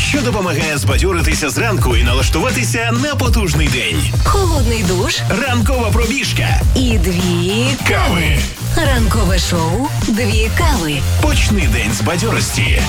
що допомагає збадьоритися зранку і налаштуватися на потужний день. Холодний душ. Ранкова пробіжка. І 2 Кави. Ранкове шоу 2 кави. Почни день з бадьорості.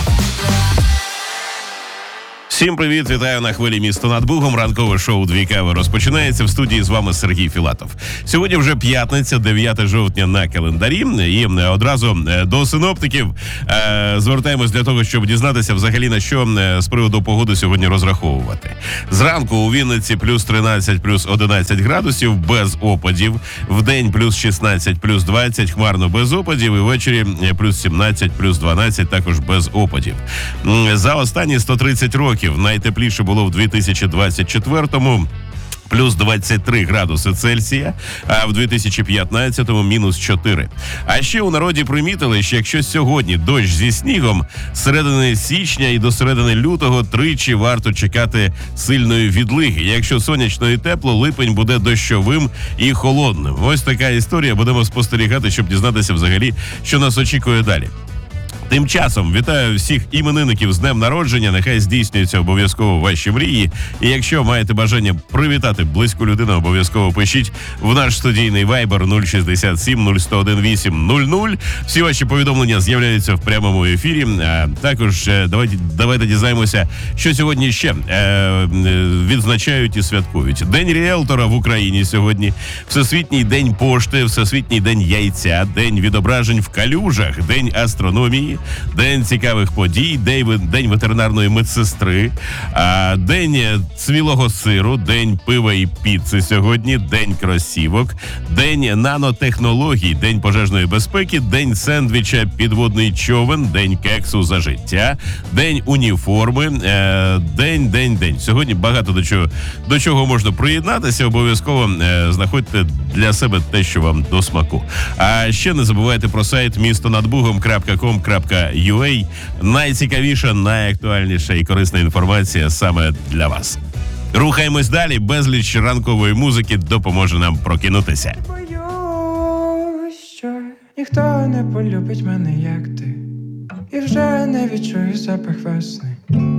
Всім привіт, вітаю на хвилі «Місто над Бугом». Ранкове шоу «2 кави» розпочинається. В студії з вами Сергій Філатов. Сьогодні вже п'ятниця, 9 жовтня на календарі. І одразу до синоптиків звертаємось для того, щоб дізнатися взагалі на що з приводу погоди сьогодні розраховувати. Зранку у Вінниці плюс 13, плюс 11 градусів без опадів. Вдень плюс 16, плюс 20, хмарно без опадів. І ввечері плюс 17, плюс 12, також без опадів. За останні 130 років найтепліше було в 2024-му. Плюс 23 градуси Цельсія, а в 2015-му мінус 4. А ще у народі примітили, що якщо сьогодні дощ зі снігом, з середини січня і до середини лютого тричі варто чекати сильної відлиги. Якщо сонячно і тепло, липень буде дощовим і холодним. Ось така історія. Будемо спостерігати, щоб дізнатися взагалі, що нас очікує далі. Тим часом вітаю всіх іменинників з днем народження. Нехай здійснюються обов'язково ваші мрії. І якщо маєте бажання привітати близьку людину, обов'язково пишіть в наш студійний вайбер 067 001 800. Всі ваші повідомлення з'являються в прямому ефірі. А також давайте дізнаємося, що сьогодні ще відзначають і святкують. День ріелтора в Україні сьогодні, Всесвітній день пошти, Всесвітній день яйця, День відображень в калюжах, День астрономії, День цікавих подій, День ветеринарної медсестри, День цвілого сиру, День пива і піци сьогодні, День кросівок, День нанотехнологій, День пожежної безпеки, День сендвіча підводний човен, День кексу за життя, День уніформи, День. Сьогодні багато до чого можна приєднатися, обов'язково знаходьте для себе те, що вам до смаку. А ще не забувайте про сайт mistonadbugom.com.ua. Найцікавіша, найактуальніша і корисна інформація саме для вас. Рухаємось далі. Безліч ранкової музики допоможе нам прокинутися. Боюсь, що ніхто не полюбить мене, як ти, і вже не відчую запах весни.